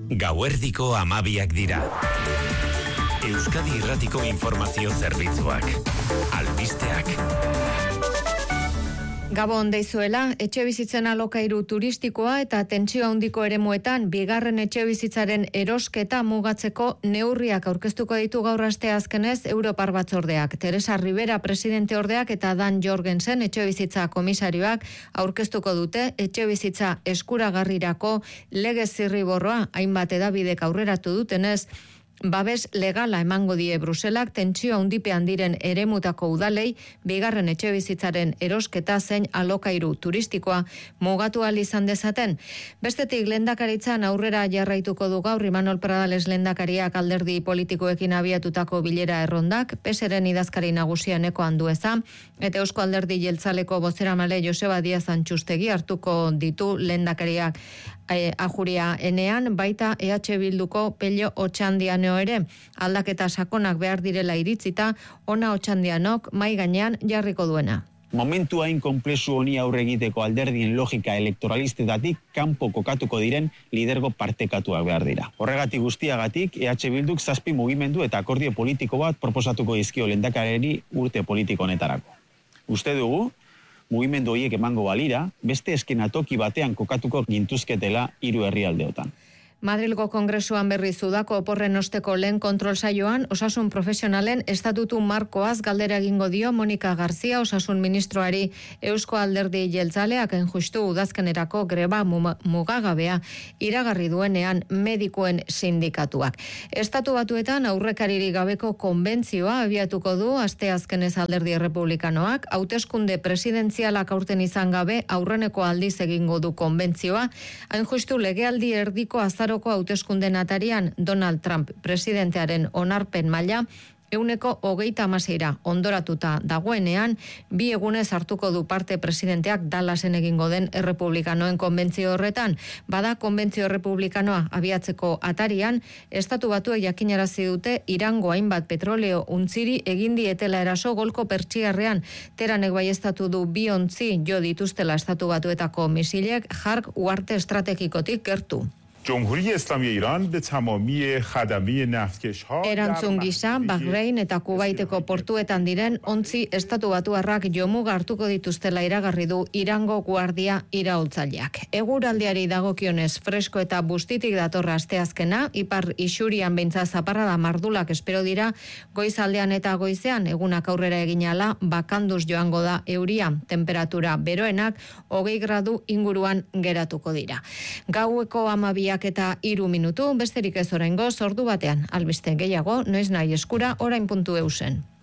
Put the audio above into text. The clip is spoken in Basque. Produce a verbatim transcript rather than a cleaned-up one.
Gauerdiko amabiak dira. Euskadi Irratiko Informazio Zerbitzuak. Albisteak. Gabon deizuela, etxebizitzen alokairu turistikoa eta tentsio handiko eremuetan bigarren etxebizitzaren erosketa mugatzeko neurriak aurkeztuko ditu gaur asteazkenez Europar Batzordeak. Teresa Rivera presidente ordeak eta Dan Jorgensen etxebizitza komisarioak aurkeztuko dute etxebizitza eskuragarrirako legez zirriborroa, hainbat hedabidek aurreratu dutenez, babes legala emango die Bruselak tentsio handipean diren eremutako udalei bigarren etxebizitzaren erosketa zein alokairu turistikoa mugatu ahal izan dezaten. Bestetik lehendakaritzan aurrera jarraituko du gaur Imanol Pradales lehendakariak alderdi politikoekin abiatutako bilera errondak, Peseren idazkari nagusia Eneko Andueza eta Eusko Alderdi Jeltzaleko bozeramale Joseba Díaz Antxustegi hartuko ditu lehendakariak eh, ajuria enean, baita E H Bilduko Pello Otxandiano ere, aldaketa sakonak behar direla iritzita, ona Otxandianok mai gainean jarriko duena. Momentu hain konplexu honi aurre egiteko alderdien logika elektoralistetatik kanpo kokatuko diren lidergo partekatuak behar dira. Horregatik guztiagatik, E H Bilduk zazpi mugimendu eta akordio politiko bat proposatuko dizkio lehendakariari urte politiko honetarako. Uste dugu, mugimendu horiek emango balira, beste eskenatoki batean kokatuko gintuzketela hiru herrialdeotan. Madrilgo Kongresuan berriz udako oporren osteko lehen kontrol saioan, osasun profesionalen estatutu markoaz galdera egingo dio Monika Garzia osasun ministroari. Eusko Alderdi Jeltzaleak enjustu udazkenerako greba mugagabea iragarri duenean medikuen sindikatuak. Estatu Batuetan aurrekariri gabeko konbentzioa abiatuko du asteazkenez Alderdi Errepublikanoak, hauteskunde presidentzialak aurten izan gabe aurreneko aldiz egingo du konbentzioa, hain justu legealdi erdiko azaro hauteskunden atarian Donald Trump presidentearen onarpen maila euneko hogeita hamaseira ondoratuta dagoenean, bi egunez hartuko du parte presidenteak Dallasen egingo den errepublikanoen konbentzio horretan. Bada konbentzio errepublikanoa abiatzeko atarian, Estatu Batuek jakinarazi dute Irango hainbat petroleo untziri egin dietela eraso golko pertsiarrean. Teranek baieztatu du bi ontzi jo dituztela Estatu Batuetako misilek Jark uharte estrategikotik gertu. جمهوری اسلامی ایران به تمامی خدمه نفتکش‌ها Erantzun gisa, Bahrein eta Kubaiteko portuetan diren ontzi Estatu Batuarrak jomuga hartuko dituztela iragarri du Irango guardia iraultzaileak. Eguraldiari dagokionez fresko eta bustitik datorra asteazkena, ipar isurian beintza zaparrada mardulak espero dira, goizaldean eta goizean egunak aurrera eginala bakanduz joango da euria, temperatura beroenak hogei gradu inguruan geratuko dira. Gaueko amabiak eta hiru minutu, besterik ez oraingoz ordu batean, albiste gehiago, noiz nahi eskura, orain puntu eusen.